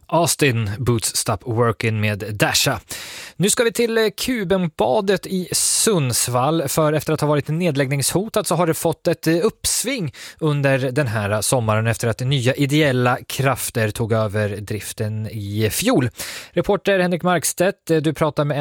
Austin, Boots Stop Working med Dasha. Nu ska vi till Kubenbadet i Sundsvall, för efter att ha varit nedläggningshotat så har det fått ett uppsving under den här sommaren efter att nya ideella krafter tog över driften i fjol. Reporter Henrik Markstedt, du pratar med